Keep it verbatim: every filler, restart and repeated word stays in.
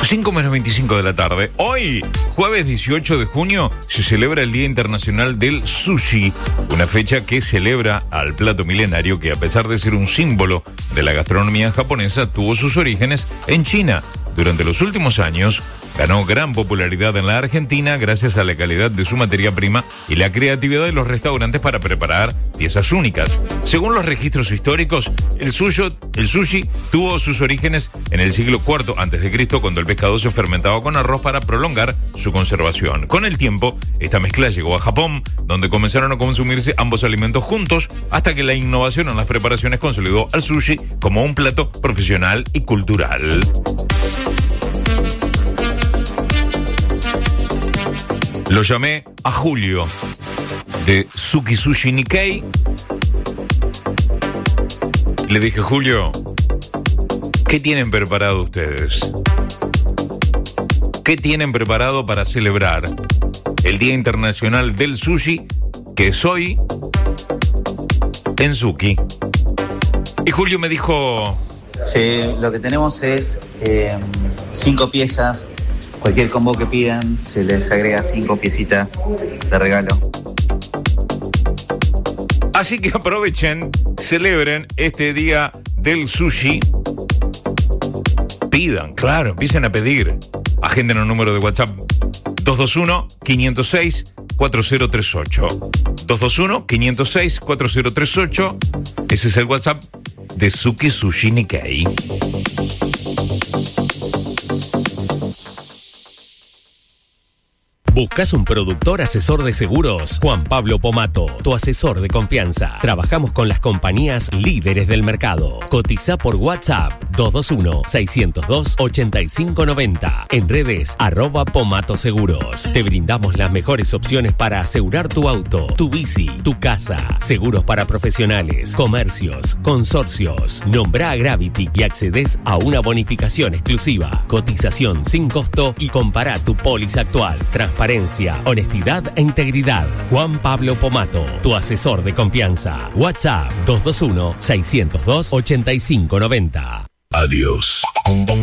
cinco menos veinticinco de la tarde. Hoy, jueves dieciocho de junio, se celebra el Día Internacional del Sushi, una fecha que celebra al plato milenario que, a pesar de ser un símbolo de la gastronomía japonesa, tuvo sus orígenes en China. Durante los últimos años, ganó gran popularidad en la Argentina gracias a la calidad de su materia prima y la creatividad de los restaurantes para preparar piezas únicas. Según los registros históricos, el sushi, el sushi tuvo sus orígenes en el siglo cuarto antes de Cristo, cuando el pescado se fermentaba con arroz para prolongar su conservación. Con el tiempo, esta mezcla llegó a Japón, donde comenzaron a consumirse ambos alimentos juntos, hasta que la innovación en las preparaciones consolidó al sushi como un plato profesional y cultural. Lo llamé a Julio de Suki Sushi Nikkei. Le dije: Julio, ¿qué tienen preparado ustedes? ¿Qué tienen preparado para celebrar el Día Internacional del Sushi, que es hoy en Suki? Y Julio me dijo: sí, lo que tenemos es eh, cinco piezas. Cualquier combo que pidan, se les agrega cinco piecitas de regalo. Así que aprovechen, celebren este Día del Sushi. Pidan, claro, empiecen a pedir. Agenden un número de WhatsApp: dos dos uno, cinco cero seis, cuatro cero tres ocho. dos dos uno, cinco cero seis, cuatro cero tres ocho. Ese es el WhatsApp de Suki Sushi Nikkei. ¿Buscas un productor asesor de seguros? Juan Pablo Pomato, tu asesor de confianza. Trabajamos con las compañías líderes del mercado. Cotiza por WhatsApp dos dos uno, seis cero dos, ocho cinco nueve cero. En redes, arroba Pomato Seguros. Te brindamos las mejores opciones para asegurar tu auto, tu bici, tu casa. Seguros para profesionales, comercios, consorcios. Nombra a Gravity y accedes a una bonificación exclusiva. Cotización sin costo y compara tu póliza actual. Transparencia, honestidad e integridad. Juan Pablo Pomato, tu asesor de confianza. WhatsApp dos dos uno, seis cero dos, ocho cinco nueve cero. Adiós.